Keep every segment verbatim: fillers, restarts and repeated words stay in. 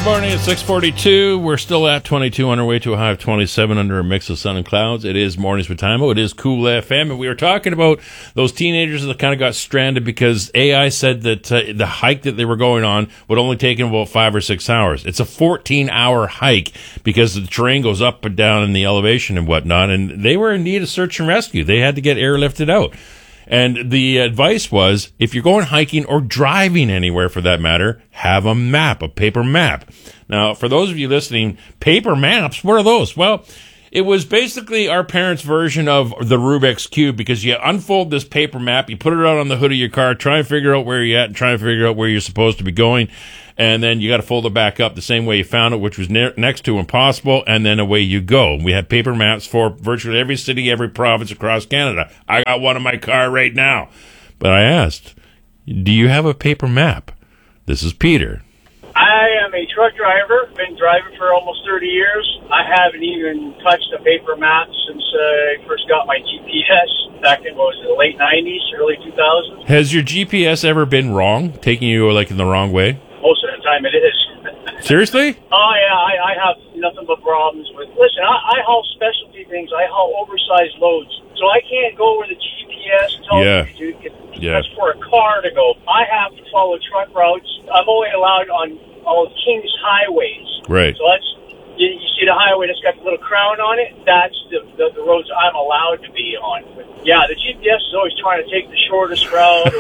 Good morning, it's six forty-two. We're still at twenty-two on our way to a high of twenty-seven under a mix of sun and clouds. It is Mornings with Timo. It is Cool F M, and we were talking about those teenagers that kind of got stranded because A I said that uh, the hike that they were going on would only take them about five or six hours. It's a fourteen-hour hike because the terrain goes up and down in the elevation and whatnot, and they were in need of search and rescue. They had to get airlifted out. And the advice was, if you're going hiking or driving anywhere for that matter, have a map, a paper map. Now, for those of you listening, paper maps, what are those? Well, it was basically our parents' version of the Rubik's Cube, because you unfold this paper map, you put it out on the hood of your car, try and figure out where you're at, and try and figure out where you're supposed to be going. And then you got to fold it back up the same way you found it, which was ne- next to impossible, and then away you go. We had paper maps for virtually every city, every province across Canada. I got one in my car right now. But I asked, do you have a paper map? This is Peter. I am a truck driver, been driving for almost thirty years. I haven't even touched a paper map since uh, I first got my G P S back in, what was it, the late nineties, early two thousands. Has your G P S ever been wrong, taking you like in the wrong way? Most of the time it is. Seriously? Oh, yeah, I, I have nothing but problems with... Listen, I, I haul specialty things. I haul oversized loads. So I can't go where the G P S tells Yeah. me to. It, Yeah. That's for a car to go. I have to follow truck routes. I'm only allowed on all King's highways. Right. So that's... You, you see the highway that's got the little crown on it? That's the, the, the roads I'm allowed to be on. But yeah, the G P S is always trying to take the shortest route.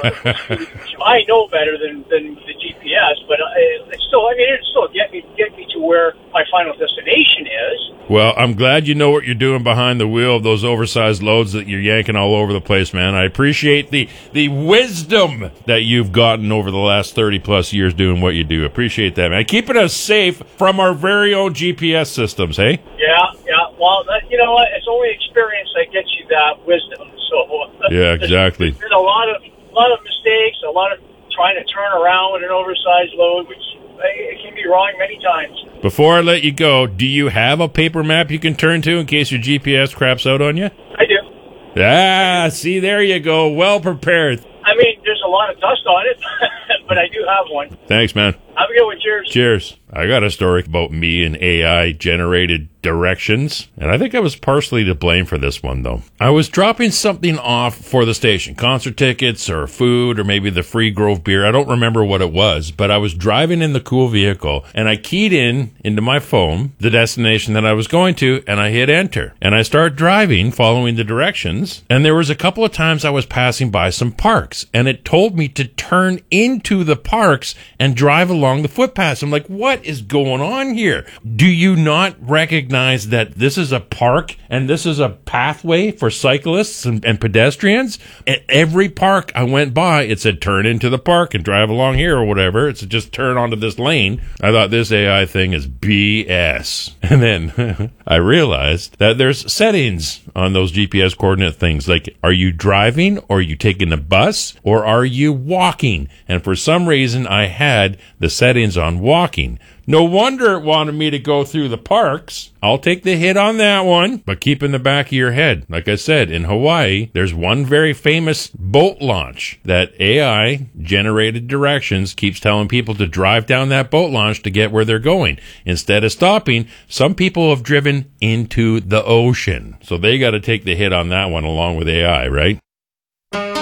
Or, I know better than, than the G P S, but uh, it's still, I mean, it'll still get me, get me to where my final destination is. Well, I'm glad you know what you're doing behind the wheel of those oversized loads that you're yanking all over the place, man. I appreciate the, the wisdom that you've gotten over the last thirty plus years doing what you do. Appreciate that, man. Keeping us safe from our very own G P S systems, hey? Yeah, yeah. Well, that, you know what? It's only experience that gets you that wisdom. So Yeah, exactly. There's a lot of a lot of mistakes, a lot of trying to turn around with an oversized load, which it can be wrong many times. Before I let you go, do you have a paper map you can turn to in case your G P S craps out on you? I do. Ah, see, there you go. Well prepared. I mean, there's a lot of dust on it, but I do have one. Thanks, man. Have a good one. Cheers. Cheers. I got a story about me and A I-generated directions, and I think I was partially to blame for this one, though. I was dropping something off for the station, concert tickets or food or maybe the free Grove beer. I don't remember what it was, but I was driving in the cool vehicle, and I keyed in into my phone the destination that I was going to, and I hit enter. And I start driving, following the directions, and there was a couple of times I was passing by some parks, and it told me to turn into the parks and drive along the footpaths. I'm like, what is going on here? Do you not recognize that this is a park and this is a pathway for cyclists and, and pedestrians? At every park I went by, it said turn into the park and drive along here or whatever. It's just turn onto this lane. I thought this A I thing is B S. And then I realized that there's settings on those G P S coordinate things. Like, are you driving, or are you taking a bus, or are you walking? And for some reason, I had the settings on walking. No wonder it wanted me to go through the parks. I'll take the hit on that one, but keep in the back of your head. Like I said, in Hawaii, there's one very famous boat launch that A I-generated directions keeps telling people to drive down that boat launch to get where they're going. Instead of stopping, some people have driven into the ocean. So they got to take the hit on that one along with A I, right?